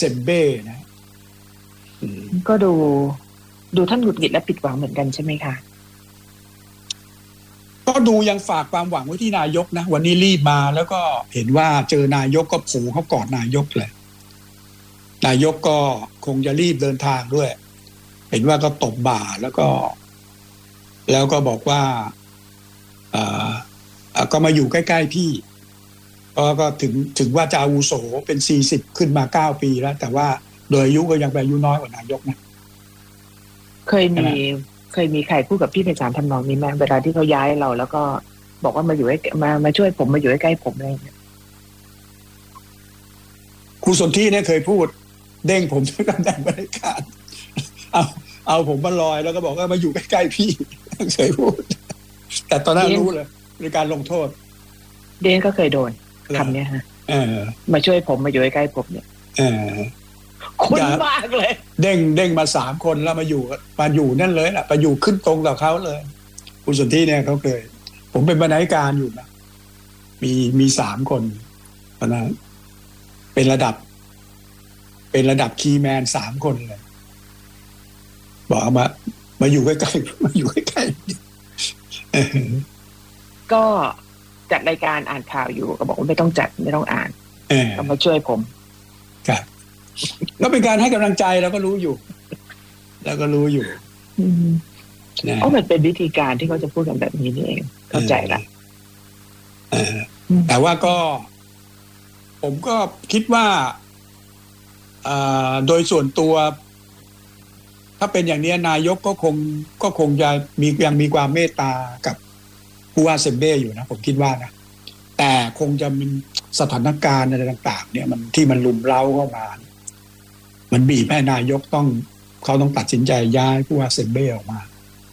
มเบ้นะก็ดูท่านหงุดหงิดและผิดหวังเหมือนกันใช่ไหมคะก็ดูยังฝากความหวังไว้ที่นายกนะวันนี้รีบมาแล้วก็เห็นว่าเจอนายกก็โผล่เขากอดนายกเลยนายกก็คงจะรีบเดินทางด้วยเห็นว่าก็ตบบ่าแล้วก็บอกว่าก็มาอยู่ใกล้ๆพี่ก็ถึงว่าจะอาวุโสเป็น40ขึ้นมา9 ปีแล้วแต่ว่าโดยอายุก็ยังเป็นอายุน้อยกว่านายกนะเคยมีใครพูดกับพี่ไพศาลทำนองนี้ไหมเวลาที่เขาย้ายเราแล้วก็บอกว่ามาอยู่มาช่วยผมมาอยู่ใกล้ๆผมอะไรอย่างเงี้ยครูสนธิเนี่ยเคยพูดเด้งผมด้วยตำแหน่งบริการเอาผมมาลอยแล้วก็บอกว่ามาอยู่ใกล้ๆพี่เคยพูดแต่ตอนนั้นรู้เลยในการลงโทษเดนก็เคยโดนคำนี้ฮะมาช่วยผมมาอยู่ใกล้ๆผมเนี่ยคุ้นมากเลยเด้งมา3 คนแล้วมาอยู่นั่นเลยแหละมาอยู่ขึ้นตรงกับเขาเลยคุณสนธิเนี่ยเขาเคยผมเป็นบรรณาธิการอยู่นะมี3 คนตอนนั้นเป็นระดับคีย์แมน3 คนเลยบอกมาอยู่ใกล้ๆมาอยู่ใกล้ๆก็จัดรายการอ่านข่าวอยู่ก็บอกว่าไม่ต้องจัดไม่ต้องอ่านก็มาช่วยผมครับก็เป็นการให้กำลังใจเราก็รู้อยู่ก็มันเป็นวิธีการที่เขาจะพูดกันแบบนี้นี่เองเข้าใจละแต่ว่าก็ผมก็คิดว่าโดยส่วนตัวถ้าเป็นอย่างนี้นายกก็คงจะยังมีความเมตตากับผู้ว่าเซมเบ้อยู่นะผมคิดว่านะแต่คงจะมีสถานการณ์อะไรต่างๆเนี่ยมันลุมเร้าเข้ามามันบีบให้นายกเขาต้องตัดสินใจย้ายผู้ว่าเซมเบ้ออกมา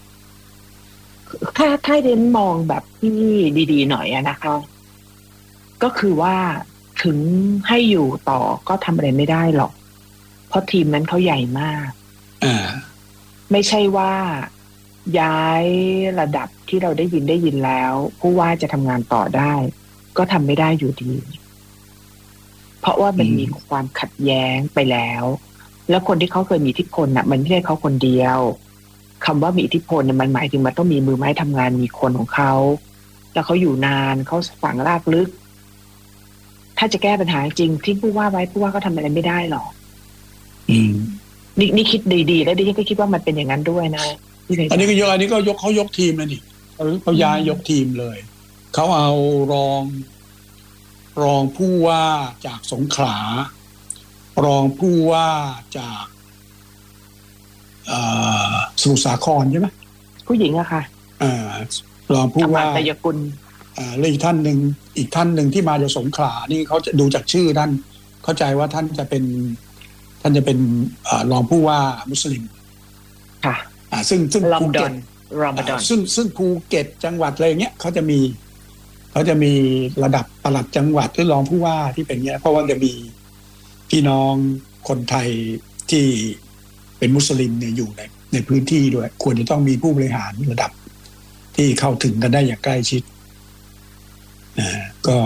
ถ้าเดนมองแบบที่ดีๆหน่อยนะคะก็คือว่าถึงให้อยู่ต่อก็ทำอะไรไม่ได้หรอกเพราะทีมนั้นเขาใหญ่มากไม่ใช่ว่าย้ายระดับที่เราได้ยินแล้วผู้ว่าจะทำงานต่อได้ก็ทำไม่ได้อยู่ดีเพราะว่ามันมีความขัดแย้งไปแล้วแล้วคนที่เขาเคยมีอิทธิพลน่ะมันไม่ใช่เขาคนเดียวคำว่ามีอิทธิพลเนี่ยมันหมายถึงมันต้องมีมือไม้ทำงานมีคนของเขาแล้วเขาอยู่นานเขาฝังรากลึกถ้าจะแก้ปัญหาจริงทิ้งผู้ว่าไว้ผู้ว่าก็ทำอะไรไม่ได้หรอกนี่คิดดีๆแล้วดิฉันก็คิดว่ามันเป็นอย่างนั้นด้วยนะอันนี้ก็เขายกทีมเลยนี่เขาย้ายยกทีมเลยเขาเอารองผู้ว่าจากสงขลารองผู้ว่าจากสมุทรสาครใช่ไหมผู้หญิงอะค่ะรองผู้ว่าอมตะยกุลแล้วอีกท่านหนึ่งที่มาจากสงขลานี่เขาจะดูจากชื่อท่านเข้าใจว่าท่านจะเป็นรองผู้ว่ามุสลิมค่ะซึ่งรอมฎอนซึ่งภูเก็ตจังหวัดอะไรอย่างเงี้ยเขาจะมีระดับปลัดจังหวัดหรือรองผู้ว่าที่เป็นเงี้ยเพราะว่าจะมีพี่น้องคนไทยที่เป็นมุสลิมเนี่ยอยู่ในพื้นที่ด้วยควรจะต้องมีผู้บริหารระดับที่เข้าถึงกันได้อย่างใกล้ชิดก็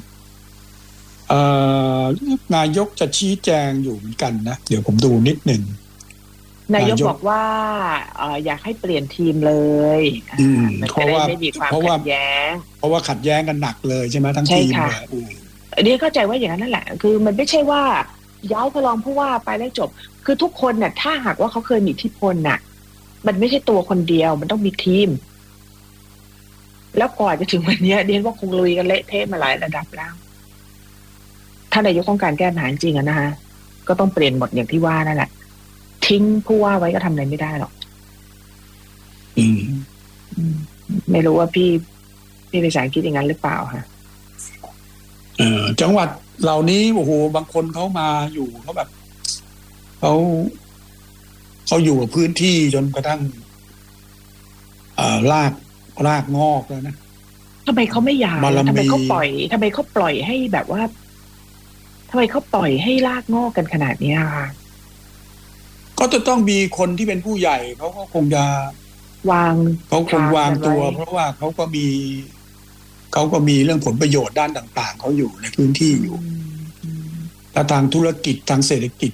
นายกจะชี้แจงอยู่เหมือนกันนะเดี๋ยวผมดูนิดหนึ่งนายกบอกว่าอยากให้เปลี่ยนทีมเลยเพราะว่าไม่มีความขัดแย้งเพราะว่าขัดแย้งกันหนักเลยใช่ไหมทั้งทีมเลยนี่เข้าใจว่าอย่างนั้นนั่นแหละคือมันไม่ใช่ว่าย้ายพลองผู้ว่าไปแล้วจบคือทุกคนน่ะถ้าหากว่าเขาเคยมีอิทธิพลน่ะมันไม่ใช่ตัวคนเดียวมันต้องมีทีมแล้วก่อนจะถึงวันนี้เรียนว่าคงลุยกันเละเทะมาหลายระดับแล้วถ้านายกต้องการแก้ปัญหาจริงนะฮะก็ต้องเปลี่ยนหมดอย่างที่ว่านั่นแหละทิ้งผู้ว่าไว้ก็ทำอะไรไม่ได้หรอกไม่รู้ว่าพี่ไพศาลคิดอย่างนั้นหรือเปล่าฮะจังหวัดเหล่านี้โอ้โหบางคนเขามาอยู่เขาแบบเขาอยู่กับพื้นที่จนกระทั่งรากงอกแล้วนะทำไมเขาไม่อยากทำไมเขาปล่อยให้แบบว่าทำไมเขาปล่อยให้รากงอกกันขนาดนี้ค่ะก็จะต้องมีคนที่เป็นผู้ใหญ่เขาก็คงจะวางตัวเพราะว่าเขาก็มีเรื่องผลประโยชน์ด้านต่างๆเขาอยู่ในพื้นที่อยู่ถ้าทางธุรกิจทางเศรษฐกิจ